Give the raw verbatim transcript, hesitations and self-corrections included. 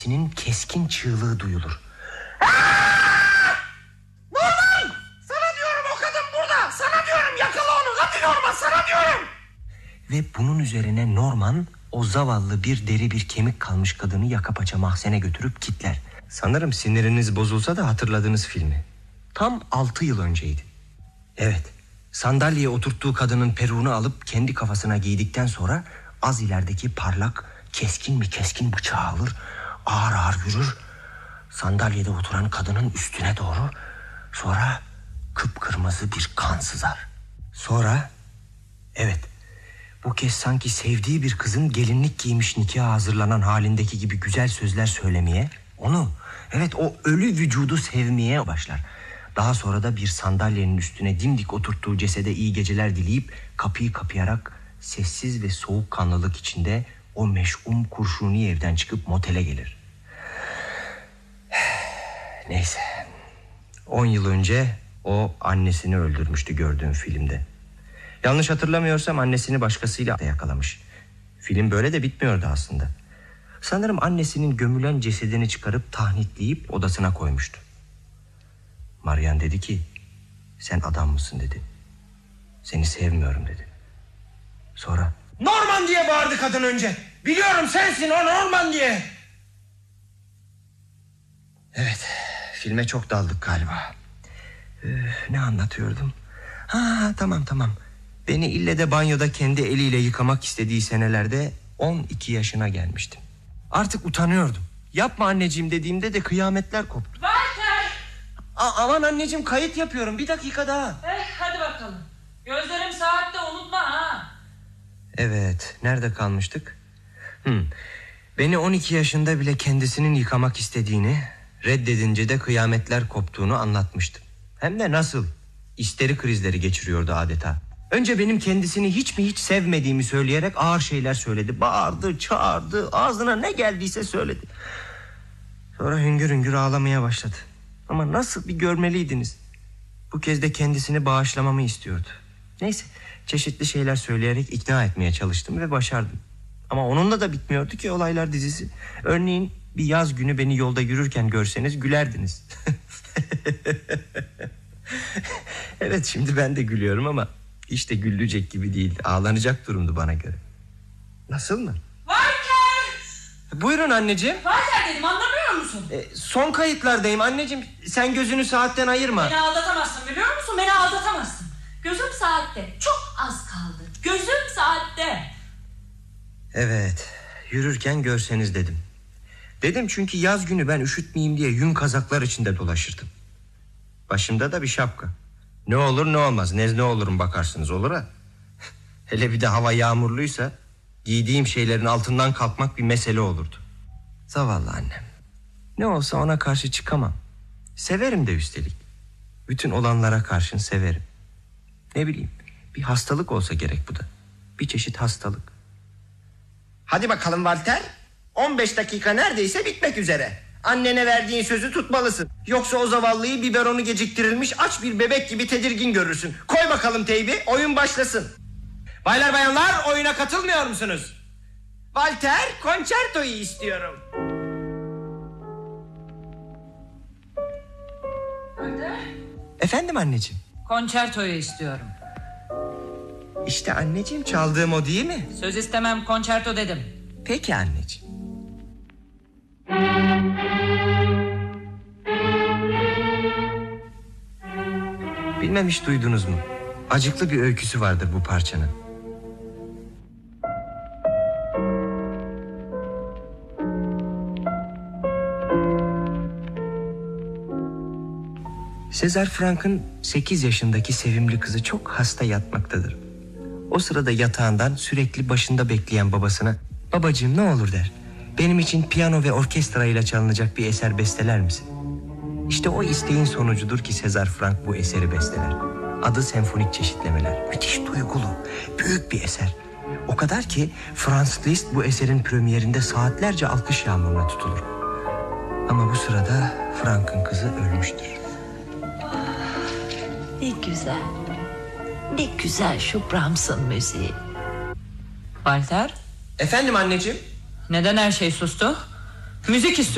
Senin keskin çığlığı duyulur. Norman! Sana diyorum, o kadın burada. Sana diyorum, yakala onu. Hadi Norman, sana diyorum. Ve bunun üzerine Norman o zavallı bir deri bir kemik kalmış kadını yaka paça mahzene götürüp kitler. Sanırım siniriniz bozulsa da hatırladığınız filmi. Tam altı yıl önceydi. Evet, sandalyeye oturttuğu kadının peruğunu alıp kendi kafasına giydikten sonra az ilerideki parlak, keskin mi keskin bıçağı alır, ağır ağır yürür, sandalyede oturan kadının üstüne doğru, sonra kıpkırmızı bir kan sızar. Sonra, evet, bu kez sanki sevdiği bir kızın gelinlik giymiş nikaha hazırlanan halindeki gibi güzel sözler söylemeye, onu, evet o ölü vücudu sevmeye başlar. Daha sonra da bir sandalyenin üstüne dimdik oturttuğu cesede iyi geceler dileyip kapıyı kapayarak sessiz ve soğukkanlılık içinde o meş'um kurşuni evden çıkıp motele gelir. Neyse, on yıl önce o annesini öldürmüştü gördüğüm filmde. Yanlış hatırlamıyorsam annesini başkasıyla yakalamış. Film böyle de bitmiyordu aslında. Sanırım annesinin gömülen cesedini çıkarıp tahnitleyip odasına koymuştu. Marian dedi ki, sen adam mısın dedi. Seni sevmiyorum dedi. Sonra Norman diye bağırdı kadın önce. Biliyorum, sensin o Norman diye. Evet, filme çok daldık galiba. Ee, ne anlatıyordum? Ha tamam tamam. Beni ille de banyoda kendi eliyle yıkamak istediği senelerde on iki yaşına gelmiştim. Artık utanıyordum. Yapma anneciğim dediğimde de kıyametler koptu. Walter! A- aman anneciğim, kayıt yapıyorum, bir dakika daha. Eh, hadi bakalım. Gözlerim saatte, unutma ha. Evet, nerede kalmıştık? Hmm. Beni on iki yaşında bile kendisinin yıkamak istediğini, reddedince de kıyametler koptuğunu anlatmıştım. Hem de nasıl? İsteri krizleri geçiriyordu adeta. Önce benim kendisini hiç mi hiç sevmediğimi söyleyerek ağır şeyler söyledi. Bağırdı, çağırdı, ağzına ne geldiyse söyledi. Sonra hüngür hüngür ağlamaya başladı. Ama nasıl bir görmeliydiniz. Bu kez de kendisini bağışlamamı istiyordu. Neyse, çeşitli şeyler söyleyerek ikna etmeye çalıştım ve başardım. Ama onunla da bitmiyordu ki olaylar dizisi. Örneğin bir yaz günü beni yolda yürürken görseniz gülerdiniz. Evet, şimdi ben de gülüyorum ama işte gülecek gibi değil. Ağlanacak durumdu bana göre. Nasıl mı? Walter! Buyurun anneciğim. Walter dedim, anlamıyor musun? E, son kayıtlardayım anneciğim. Sen gözünü saatten ayırma. Beni aldatamazsın, biliyor musun? Beni aldatamazsın. Gözüm saatte. Çok az kaldı. Gözüm saatte. Evet, yürürken görseniz dedim. Dedim çünkü yaz günü ben üşütmeyeyim diye yün kazaklar içinde dolaşırdım. Başımda da bir şapka. Ne olur ne olmaz, nezle olurum bakarsınız, olur ha. Hele bir de hava yağmurluysa giydiğim şeylerin altından kalkmak bir mesele olurdu. Zavallı annem. Ne olsa ona karşı çıkamam. Severim de üstelik. Bütün olanlara karşın severim. Ne bileyim, bir hastalık olsa gerek bu da. Bir çeşit hastalık. Hadi bakalım Walter. on beş dakika neredeyse bitmek üzere. Annene verdiğin sözü tutmalısın. Yoksa o zavallıyı biberonu geciktirilmiş aç bir bebek gibi tedirgin görürsün. Koy bakalım teybi, oyun başlasın. Baylar bayanlar, oyuna katılmıyor musunuz? Walter, konçertoyu istiyorum. Walter? Efendim anneciğim? Konçertoyu istiyorum. İşte anneciğim, çaldığım o değil mi? Söz istemem, konçerto dedim. Peki anneciğim. Bilmem hiç duydunuz mu? Acıklı bir öyküsü vardır bu parçanın. Sezar Frank'ın sekiz yaşındaki sevimli kızı çok hasta yatmaktadır. O sırada yatağından sürekli başında bekleyen babasına "Babacığım ne olur" der. "Benim için piyano ve orkestra ile çalınacak bir eser besteler misin?" İşte o isteğin sonucudur ki Sezar Frank bu eseri besteler. Adı senfonik çeşitlemeler. Müthiş duygulu, büyük bir eser. O kadar ki Franz Liszt bu eserin premierinde saatlerce alkış yağmuruna tutulur. Ama bu sırada Frank'ın kızı ölmüştür. Ne güzel. Ne güzel şu Brahms'ın müziği. Walter? Efendim anneciğim? Neden her şey sustu? Müzik istiyorum.